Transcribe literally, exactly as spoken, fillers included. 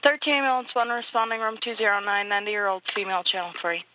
thirteen ambulance one responding room two zero nine, ninety-year-old female channel three.